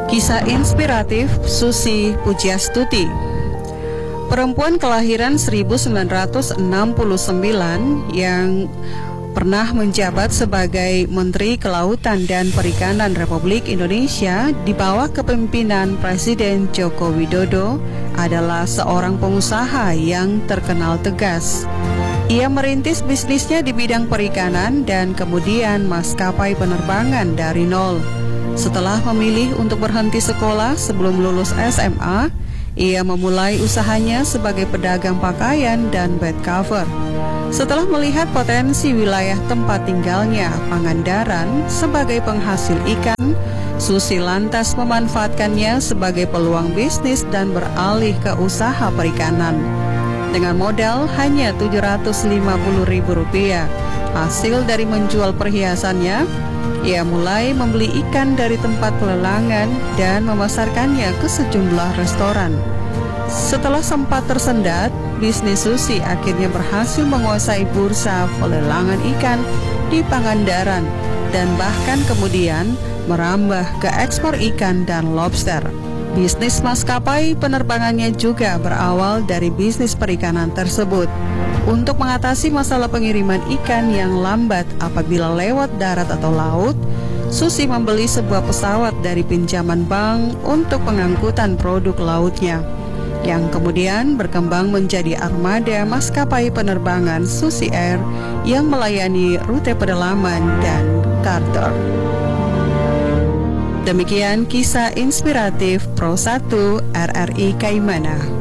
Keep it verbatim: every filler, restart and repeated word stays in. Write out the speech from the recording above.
Kisah inspiratif Susi Pujiastuti. Perempuan kelahiran seribu sembilan ratus enam puluh sembilan yang pernah menjabat sebagai Menteri Kelautan dan Perikanan Republik Indonesia di bawah kepemimpinan Presiden Joko Widodo adalah seorang pengusaha yang terkenal tegas. Ia merintis bisnisnya di bidang perikanan dan kemudian maskapai penerbangan dari nol. Setelah memilih untuk berhenti sekolah sebelum lulus S M A, ia memulai usahanya sebagai pedagang pakaian dan bed cover. Setelah melihat potensi wilayah tempat tinggalnya, Pangandaran, sebagai penghasil ikan, Susi lantas memanfaatkannya sebagai peluang bisnis dan beralih ke usaha perikanan. Dengan modal hanya tujuh ratus lima puluh ribu rupiah, hasil dari menjual perhiasannya, ia mulai membeli ikan dari tempat pelelangan dan memasarkannya ke sejumlah restoran. Setelah sempat tersendat, bisnis Susi akhirnya berhasil menguasai bursa pelelangan ikan di Pangandaran dan bahkan kemudian merambah ke ekspor ikan dan lobster. Bisnis maskapai penerbangannya juga berawal dari bisnis perikanan tersebut. Untuk mengatasi masalah pengiriman ikan yang lambat apabila lewat darat atau laut, Susi membeli sebuah pesawat dari pinjaman bank untuk pengangkutan produk lautnya, yang kemudian berkembang menjadi armada maskapai penerbangan Susi Air yang melayani rute pedalaman dan charter. Demikian kisah inspiratif Pro satu R R I Kaimana.